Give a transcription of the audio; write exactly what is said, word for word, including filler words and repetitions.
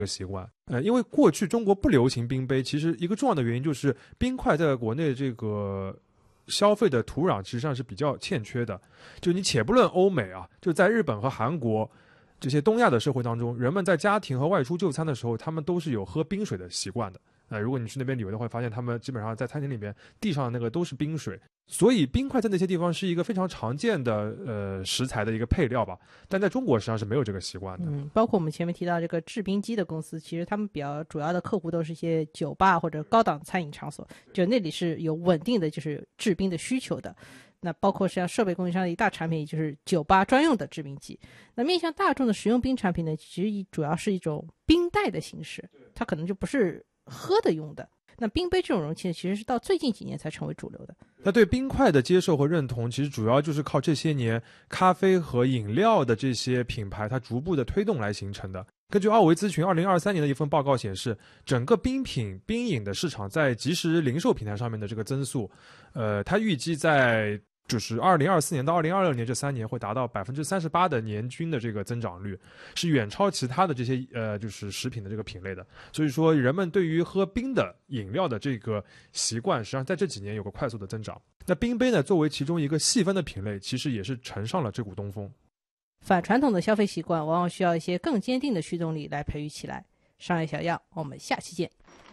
个习惯。呃，因为过去中国不流行冰杯，其实一个重要的原因就是冰块在国内这个消费的土壤实际上是比较欠缺的。就你且不论欧美啊，就在日本和韩国这些东亚的社会当中，人们在家庭和外出就餐的时候，他们都是有喝冰水的习惯的。呃，如果你去那边旅游的话，发现他们基本上在餐厅里边地上的那个都是冰水，所以冰块在那些地方是一个非常常见的呃食材的一个配料吧。但在中国实际上是没有这个习惯的。 嗯，包括我们前面提到这个制冰机的公司，其实他们比较主要的客户都是一些酒吧或者高档餐饮场所，就那里是有稳定的就是制冰的需求的。那包括像设备供应商的一大产品，也就是酒吧专用的制冰机。那面向大众的食用冰产品呢，其实主要是一种冰袋的形式，它可能就不是喝的用的。那冰杯这种容器其实是到最近几年才成为主流的。 那对冰块的接受和认同，其实主要就是靠这些年咖啡和饮料的这些品牌它逐步的推动来形成的。根据奥维咨询二零二三年的一份报告显示，整个冰品冰饮的市场在即时零售平台上面的这个增速，呃，它预计在就是二零二四年到二零二六年这三年会达到百分之三十八的年均的这个增长率，是远超其他的这些呃就是食品的这个品类的。所以说，人们对于喝冰的饮料的这个习惯，实际上在这几年有个快速的增长。那冰杯呢，作为其中一个细分的品类，其实也是乘上了这股东风。 反传统的消费习惯往往需要一些更坚定的驱动力来培育起来。商业小样，我们下期见。